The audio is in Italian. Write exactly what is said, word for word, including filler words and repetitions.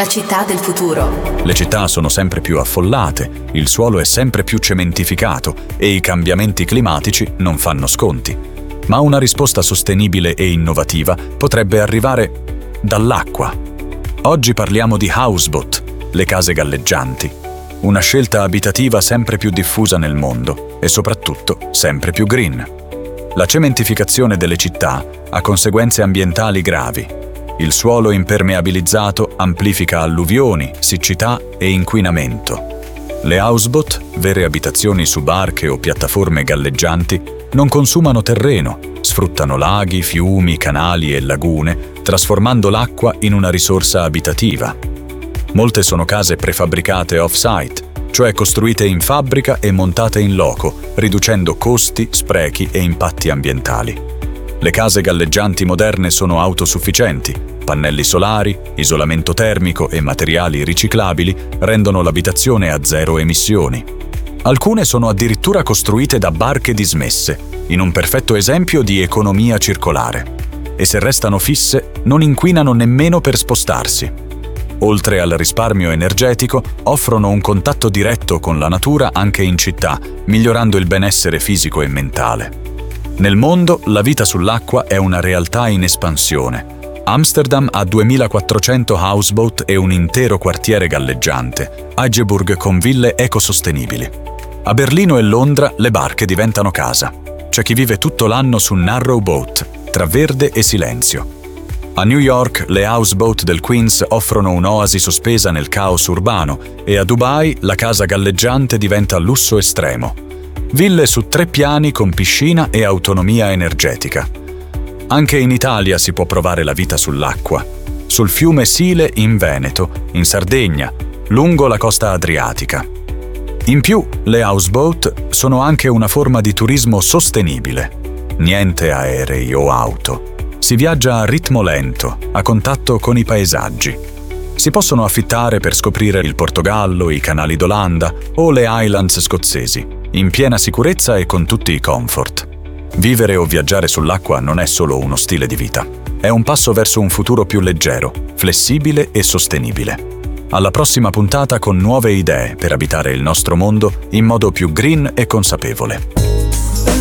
la città del futuro. Le città sono sempre più affollate, il suolo è sempre più cementificato e i cambiamenti climatici non fanno sconti. Ma una risposta sostenibile e innovativa potrebbe arrivare dall'acqua. Oggi parliamo di houseboat, le case galleggianti, una scelta abitativa sempre più diffusa nel mondo e soprattutto sempre più green. La cementificazione delle città ha conseguenze ambientali gravi. Il suolo impermeabilizzato amplifica alluvioni, siccità e inquinamento. Le houseboat, vere abitazioni su barche o piattaforme galleggianti, non consumano terreno, sfruttano laghi, fiumi, canali e lagune, trasformando l'acqua in una risorsa abitativa. Molte sono case prefabbricate off-site, cioè costruite in fabbrica e montate in loco, riducendo costi, sprechi e impatti ambientali. Le case galleggianti moderne sono autosufficienti. Pannelli solari, isolamento termico e materiali riciclabili rendono l'abitazione a zero emissioni. Alcune sono addirittura costruite da barche dismesse, in un perfetto esempio di economia circolare. E se restano fisse, non inquinano nemmeno per spostarsi. Oltre al risparmio energetico, offrono un contatto diretto con la natura anche in città, migliorando il benessere fisico e mentale. Nel mondo, la vita sull'acqua è una realtà in espansione. Amsterdam ha duemilaquattrocento houseboat e un intero quartiere galleggiante, Hageburg con ville ecosostenibili. A Berlino e Londra le barche diventano casa. C'è chi vive tutto l'anno su narrow boat, tra verde e silenzio. A New York le houseboat del Queens offrono un'oasi sospesa nel caos urbano e a Dubai la casa galleggiante diventa lusso estremo. Ville su tre piani con piscina e autonomia energetica. Anche in Italia si può provare la vita sull'acqua. Sul fiume Sile in Veneto, in Sardegna, lungo la costa adriatica. In più, le houseboat sono anche una forma di turismo sostenibile. Niente aerei o auto. Si viaggia a ritmo lento, a contatto con i paesaggi. Si possono affittare per scoprire il Portogallo, i canali d'Olanda o le Highlands scozzesi, in piena sicurezza e con tutti i comfort. Vivere o viaggiare sull'acqua non è solo uno stile di vita. È un passo verso un futuro più leggero, flessibile e sostenibile. Alla prossima puntata con nuove idee per abitare il nostro mondo in modo più green e consapevole.